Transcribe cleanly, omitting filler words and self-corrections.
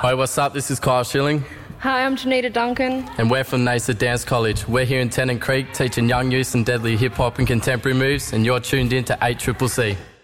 Hi, what's up? This is Kyle Schilling. Hi, I'm Janita Duncan. And we're from NASA Dance College. We're here in Tennant Creek teaching young youth some deadly hip-hop and contemporary moves, and you're tuned in to 8CCC.